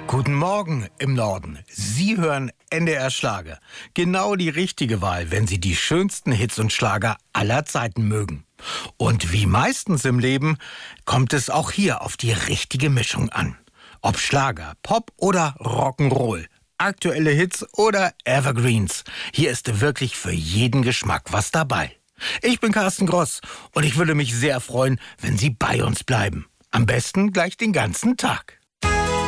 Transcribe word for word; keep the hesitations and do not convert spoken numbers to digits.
Guten Morgen im Norden. Sie hören N D R Schlager. Genau die richtige Wahl, wenn Sie die schönsten Hits und Schlager aller Zeiten mögen. Und wie meistens im Leben kommt es auch hier auf die richtige Mischung an. Ob Schlager, Pop oder Rock'n'Roll, aktuelle Hits oder Evergreens. Hier ist wirklich für jeden Geschmack was dabei. Ich bin Carsten Gross und ich würde mich sehr freuen, wenn Sie bei uns bleiben. Am besten gleich den ganzen Tag.